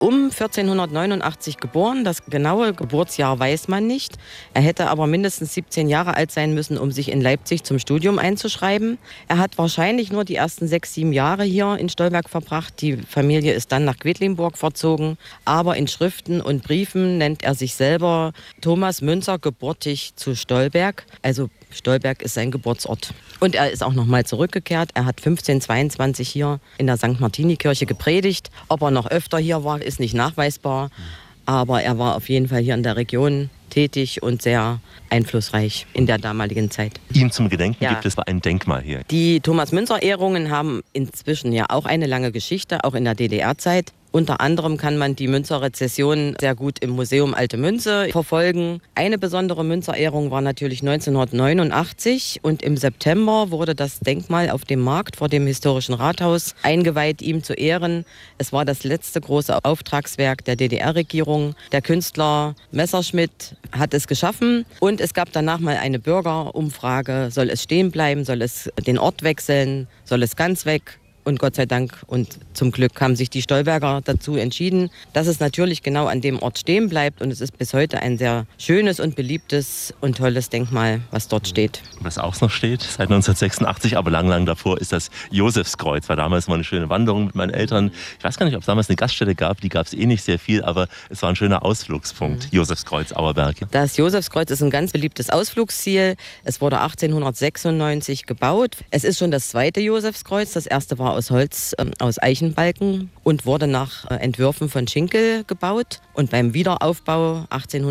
um 1489 geboren. Das genaue Geburtsjahr weiß man nicht. Er hätte aber mindestens 17 Jahre alt sein müssen, um sich in Leipzig zum Studium einzuschreiben. Er hat wahrscheinlich nur die ersten 6, 7 Jahre hier in Stolberg verbracht. Die Familie ist dann nach Quedlinburg verzogen. Aber in Schriften und Briefen nennt er sich selber Thomas Münzer, gebürtig zu Stolberg. Also Stolberg ist sein Geburtsort. Und er ist auch nochmal zurückgekehrt. Er hat 1522 hier in der St. Martini-Kirche gepredigt. Ob er noch öfter hier war, ist nicht nachweisbar. Aber er war auf jeden Fall hier in der Region tätig und sehr einflussreich in der damaligen Zeit. Ihm zum Gedenken gibt es ein Denkmal hier. Die Thomas-Münzer-Ehrungen haben inzwischen ja auch eine lange Geschichte, auch in der DDR-Zeit. Unter anderem kann man die Münzerrezession sehr gut im Museum Alte Münze verfolgen. Eine besondere Münzerehrung war natürlich 1989 und im September wurde das Denkmal auf dem Markt vor dem historischen Rathaus eingeweiht, ihm zu ehren. Es war das letzte große Auftragswerk der DDR-Regierung. Der Künstler Messerschmidt hat es geschaffen und es gab danach mal eine Bürgerumfrage. Soll es stehen bleiben? Soll es den Ort wechseln? Soll es ganz weg? Und Gott sei Dank und zum Glück haben sich die Stolberger dazu entschieden, dass es natürlich genau an dem Ort stehen bleibt. Und es ist bis heute ein sehr schönes und beliebtes und tolles Denkmal, was dort steht. Was auch noch steht, seit 1986, aber lang davor, ist das Josefskreuz. War damals mal eine schöne Wanderung mit meinen Eltern. Ich weiß gar nicht, ob es damals eine Gaststätte gab. Die gab es nicht sehr viel, aber es war ein schöner Ausflugspunkt. Josefskreuz, Auerberg. Das Josefskreuz ist ein ganz beliebtes Ausflugsziel. Es wurde 1896 gebaut. Es ist schon das zweite Josefskreuz. Das erste war aus Holz, aus Eichenbalken und wurde nach Entwürfen von Schinkel gebaut. Und beim Wiederaufbau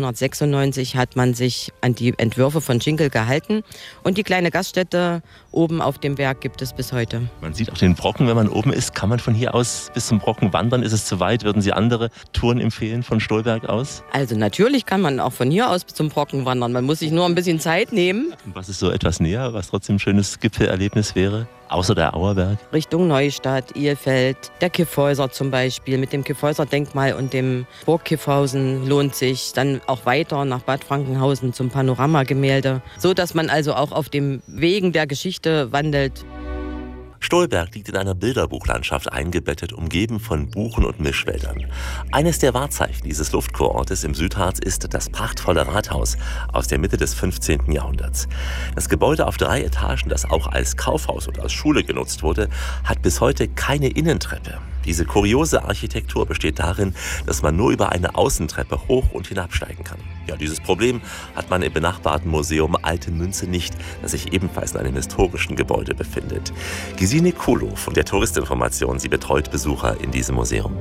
1896 hat man sich an die Entwürfe von Schinkel gehalten. Und die kleine Gaststätte oben auf dem Berg gibt es bis heute. Man sieht auch den Brocken, wenn man oben ist. Kann man von hier aus bis zum Brocken wandern? Ist es zu weit? Würden Sie andere Touren empfehlen von Stolberg aus? Also natürlich kann man auch von hier aus bis zum Brocken wandern. Man muss sich nur ein bisschen Zeit nehmen. Und was ist so etwas näher, was trotzdem ein schönes Gipfelerlebnis wäre? Außer der Auerberg? Richtung Neustadt, Ihlfeld, der Kyffhäuser zum Beispiel. Mit dem Kyffhäuser-Denkmal und dem Burg Kyffhausen lohnt sich. Dann auch weiter nach Bad Frankenhausen zum Panoramagemälde. So dass man also auch auf dem Wegen der Geschichte wandelt. Stolberg liegt in einer Bilderbuchlandschaft eingebettet, umgeben von Buchen und Mischwäldern. Eines der Wahrzeichen dieses Luftkurortes im Südharz ist das prachtvolle Rathaus aus der Mitte des 15. Jahrhunderts. Das Gebäude auf 3 Etagen, das auch als Kaufhaus und als Schule genutzt wurde, hat bis heute keine Innentreppe. Diese kuriose Architektur besteht darin, dass man nur über eine Außentreppe hoch und hinabsteigen kann. Ja, dieses Problem hat man im benachbarten Museum Alte Münze nicht, das sich ebenfalls in einem historischen Gebäude befindet. Gesine Kuhlow von der Touristinformation, sie betreut Besucher in diesem Museum.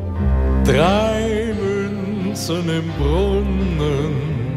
3 Münzen im Brunnen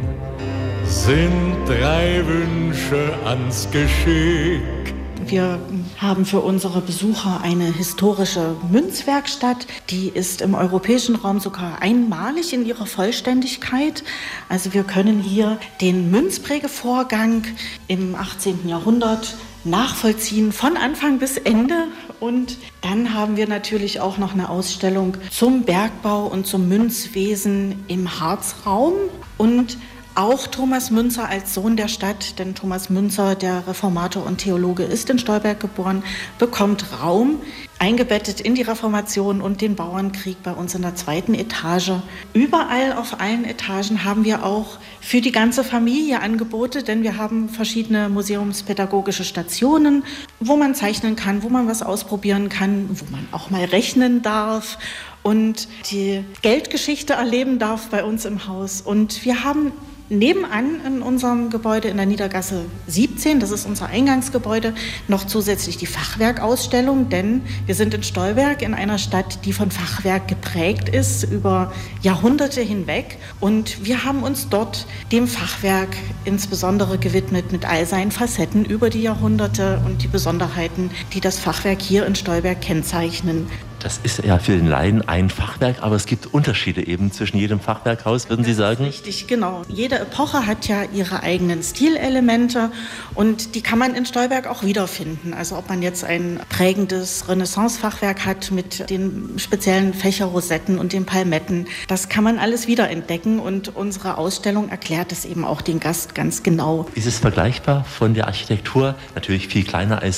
sind 3 Wünsche ans Geschick. Wir haben für unsere Besucher eine historische Münzwerkstatt. Die ist im europäischen Raum sogar einmalig in ihrer Vollständigkeit. Also wir können hier den Münzprägevorgang im 18. Jahrhundert nachvollziehen, von Anfang bis Ende. Und dann haben wir natürlich auch noch eine Ausstellung zum Bergbau und zum Münzwesen im Harzraum. Und auch Thomas Münzer als Sohn der Stadt, denn Thomas Münzer, der Reformator und Theologe, ist in Stolberg geboren, bekommt Raum, eingebettet in die Reformation und den Bauernkrieg bei uns in der 2. Etage. Überall auf allen Etagen haben wir auch für die ganze Familie Angebote, denn wir haben verschiedene museumspädagogische Stationen, wo man zeichnen kann, wo man was ausprobieren kann, wo man auch mal rechnen darf und die Geldgeschichte erleben darf bei uns im Haus. Und wir haben nebenan in unserem Gebäude in der Niedergasse 17, das ist unser Eingangsgebäude, noch zusätzlich die Fachwerkausstellung, denn wir sind in Stolberg in einer Stadt, die von Fachwerk geprägt ist über Jahrhunderte hinweg, und wir haben uns dort dem Fachwerk insbesondere gewidmet mit all seinen Facetten über die Jahrhunderte und die Besonderheiten, die das Fachwerk hier in Stolberg kennzeichnen. Das ist ja für den Laien ein Fachwerk, aber es gibt Unterschiede eben zwischen jedem Fachwerkhaus, würden Sie sagen? Richtig, genau. Jede Epoche hat ja ihre eigenen Stilelemente und die kann man in Stolberg auch wiederfinden. Also ob man jetzt ein prägendes Renaissance-Fachwerk hat mit den speziellen Fächerrosetten und den Palmetten, das kann man alles wiederentdecken, und unsere Ausstellung erklärt es eben auch den Gast ganz genau. Ist es vergleichbar von der Architektur? Natürlich viel kleiner als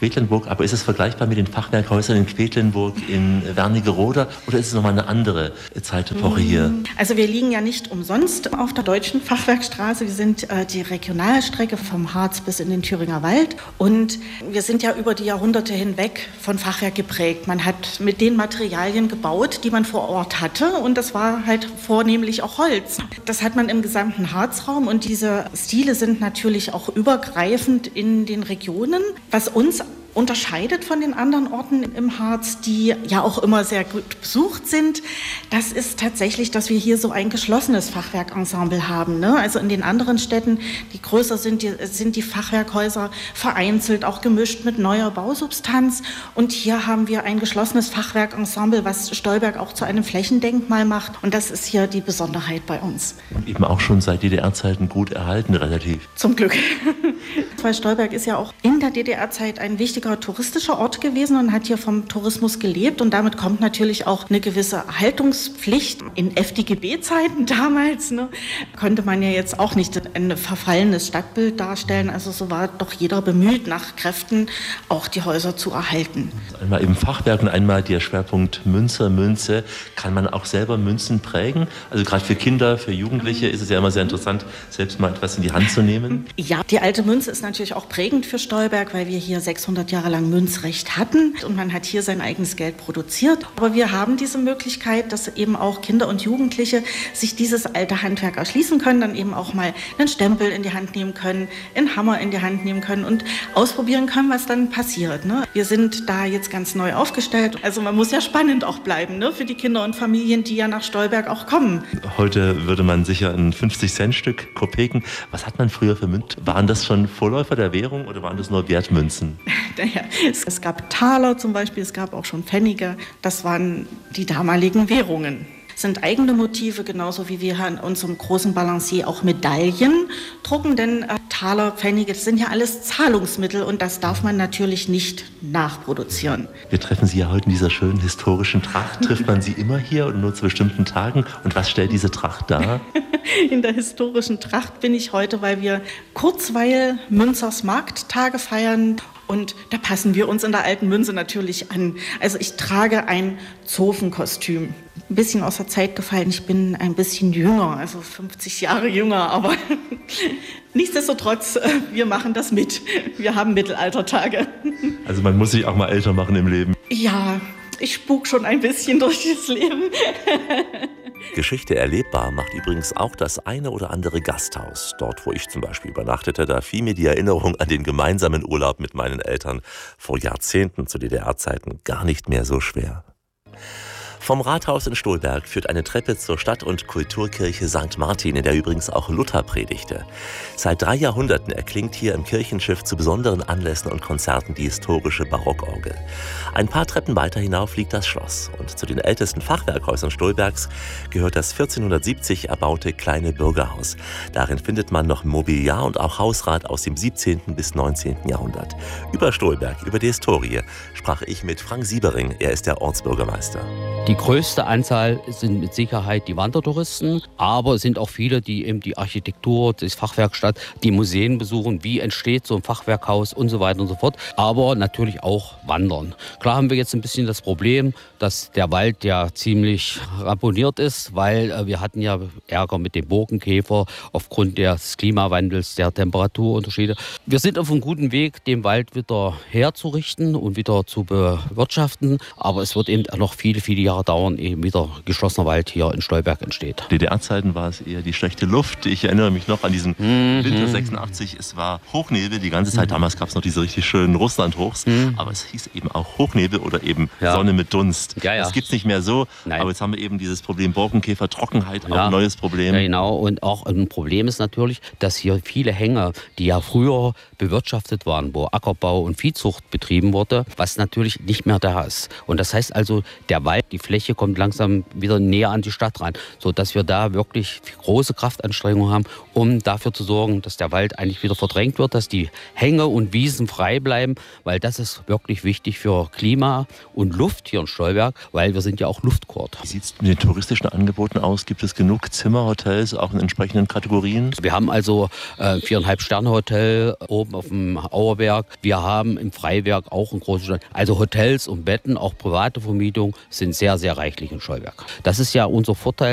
Quedlinburg, aber ist es vergleichbar mit den Fachwerkhäusern in Quedlinburg, in Wernigerode oder ist es nochmal eine andere Zeitepoche hier? Also wir liegen ja nicht umsonst auf der deutschen Fachwerkstraße. Wir sind die Regionalstrecke vom Harz bis in den Thüringer Wald und wir sind ja über die Jahrhunderte hinweg von Fachwerk geprägt. Man hat mit den Materialien gebaut, die man vor Ort hatte und das war halt vornehmlich auch Holz. Das hat man im gesamten Harzraum und diese Stile sind natürlich auch übergreifend in den Regionen, was uns unterscheidet von den anderen Orten im Harz, die ja auch immer sehr gut besucht sind. Das ist tatsächlich, dass wir hier so ein geschlossenes Fachwerkensemble haben, ne? Also in den anderen Städten, die größer sind, sind die Fachwerkhäuser vereinzelt, auch gemischt mit neuer Bausubstanz. Und hier haben wir ein geschlossenes Fachwerkensemble, was Stolberg auch zu einem Flächendenkmal macht. Und das ist hier die Besonderheit bei uns. Und eben auch schon seit DDR-Zeiten gut erhalten, relativ. Zum Glück. Weil Stolberg ist ja auch in der DDR-Zeit ein wichtiger touristischer Ort gewesen und hat hier vom Tourismus gelebt. Und damit kommt natürlich auch eine gewisse Haltungspflicht. In FDGB-Zeiten damals, ne, konnte man ja jetzt auch nicht ein verfallenes Stadtbild darstellen. Also so war doch jeder bemüht, nach Kräften auch die Häuser zu erhalten. Einmal im Fachwerk und einmal der Schwerpunkt Münze. Kann man auch selber Münzen prägen? Also gerade für Kinder, für Jugendliche ist es ja immer sehr interessant, selbst mal etwas in die Hand zu nehmen. Ja, die alte Münze ist natürlich auch prägend für Stolberg, weil wir hier 600 Jahre lang Münzrecht hatten und man hat hier sein eigenes Geld produziert. Aber wir haben diese Möglichkeit, dass eben auch Kinder und Jugendliche sich dieses alte Handwerk erschließen können, dann eben auch mal einen Stempel in die Hand nehmen können, einen Hammer in die Hand nehmen können und ausprobieren können, was dann passiert, ne? Wir sind da jetzt ganz neu aufgestellt. Also man muss ja spannend auch bleiben, ne? Für die Kinder und Familien, die ja nach Stolberg auch kommen. Heute würde man sicher ein 50-Cent-Stück Kopeken. Was hat man früher für Münzen? Waren das schon Vorläufer der Währung oder waren das nur Wertmünzen? Naja, es gab Taler zum Beispiel, es gab auch schon Pfennige. Das waren die damaligen Währungen. Es sind eigene Motive, genauso wie wir in unserem großen Balancier auch Medaillen drucken, denn Taler, Pfennige, das sind ja alles Zahlungsmittel und das darf man natürlich nicht nachproduzieren. Wir treffen Sie ja heute in dieser schönen historischen Tracht. Trifft man Sie immer hier oder nur zu bestimmten Tagen? Und was stellt diese Tracht dar? In der historischen Tracht bin ich heute, weil wir Kurzweil Münzers Markttage feiern. Und da passen wir uns in der alten Münze natürlich an. Also ich trage ein Zofenkostüm. Ein bisschen aus der Zeit gefallen. Ich bin ein bisschen jünger, also 50 Jahre jünger. Aber nichtsdestotrotz, wir machen das mit. Wir haben Mittelaltertage. Also man muss sich auch mal älter machen im Leben. Ja, ich spuk schon ein bisschen durch das Leben. Geschichte erlebbar macht übrigens auch das eine oder andere Gasthaus. Dort, wo ich zum Beispiel übernachtete, da fiel mir die Erinnerung an den gemeinsamen Urlaub mit meinen Eltern vor Jahrzehnten zu DDR-Zeiten gar nicht mehr so schwer. Vom Rathaus in Stolberg führt eine Treppe zur Stadt- und Kulturkirche St. Martin, in der übrigens auch Luther predigte. Seit 3 Jahrhunderten erklingt hier im Kirchenschiff zu besonderen Anlässen und Konzerten die historische Barockorgel. Ein paar Treppen weiter hinauf liegt das Schloss. Und zu den ältesten Fachwerkhäusern Stolbergs gehört das 1470 erbaute kleine Bürgerhaus. Darin findet man noch Mobiliar und auch Hausrat aus dem 17. bis 19. Jahrhundert. Über Stolberg, über die Historie, sprach ich mit Frank Siebering. Er ist der Ortsbürgermeister. Die größte Anzahl sind mit Sicherheit die Wandertouristen, aber es sind auch viele, die eben die Architektur des Fachwerkstatt, die Museen besuchen, wie entsteht so ein Fachwerkhaus und so weiter und so fort, aber natürlich auch wandern. Klar haben wir jetzt ein bisschen das Problem, dass der Wald ja ziemlich ramponiert ist, weil wir hatten ja Ärger mit dem Borkenkäfer aufgrund des Klimawandels, der Temperaturunterschiede. Wir sind auf einem guten Weg, den Wald wieder herzurichten und wieder zu bewirtschaften, aber es wird eben noch viele, viele Jahre dauern, ehe wieder geschlossener Wald hier in Stolberg entsteht. DDR-Zeiten war es eher die schlechte Luft. Ich erinnere mich noch an diesen Winter 86. Es war Hochnebel die ganze Zeit. Damals gab es noch diese richtig schönen Russlandhochs. Aber es hieß eben auch Hochnebel oder eben Sonne mit Dunst. Ja, ja. Das gibt es nicht mehr so. Nein. Aber jetzt haben wir eben dieses Problem Borkenkäfer, Trockenheit, auch ein neues Problem. Ja, genau. Und auch ein Problem ist natürlich, dass hier viele Hänge, die ja früher bewirtschaftet waren, wo Ackerbau und Viehzucht betrieben wurde, was natürlich nicht mehr da ist. Und das heißt also, der Wald, die Fläche Fläche kommt langsam wieder näher an die Stadt ran, sodass wir da wirklich große Kraftanstrengungen haben, um dafür zu sorgen, dass der Wald eigentlich wieder verdrängt wird, dass die Hänge und Wiesen frei bleiben, weil das ist wirklich wichtig für Klima und Luft hier in Stolberg, weil wir sind ja auch Luftkurort. Wie sieht es mit den touristischen Angeboten aus? Gibt es genug Zimmer, Hotels, auch in entsprechenden Kategorien? Wir haben also 4,5-Sterne-Hotel oben auf dem Auerberg. Wir haben im Freiwerk auch ein großes Stand. Also Hotels und Betten, auch private Vermietung, sind sehr, sehr reichlich in Stolberg. Das ist ja unser Vorteil.